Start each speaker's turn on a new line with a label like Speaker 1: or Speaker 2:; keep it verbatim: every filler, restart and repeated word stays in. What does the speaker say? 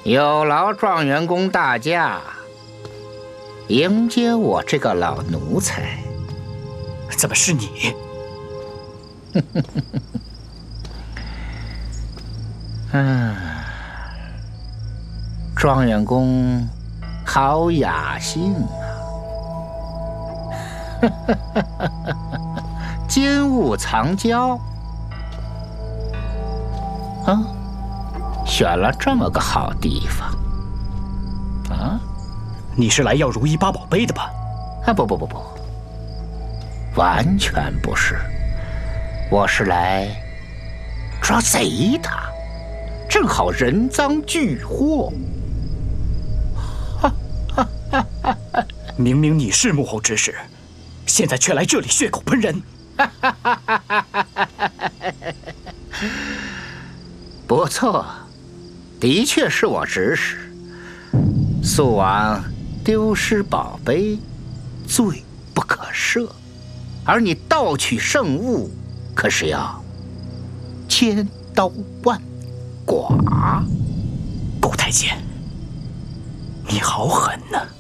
Speaker 1: 有劳状元公大驾迎接我这个老奴才。
Speaker 2: 怎么是你？
Speaker 1: 嗯，状元公好雅兴啊！金屋藏娇啊，选了这么个好地方啊！
Speaker 2: 你是来要如意八宝杯的吧？
Speaker 1: 啊，不不不不，完全不是，我是来抓贼的，正好人赃俱获。
Speaker 2: 明明你是幕后指使，现在却来这里血口喷人。
Speaker 1: 不错，的确是我指使。素王丢失宝贝，罪不可赦，而你盗取圣物，可是要千刀万剐。
Speaker 2: 狗太监，你好狠呐！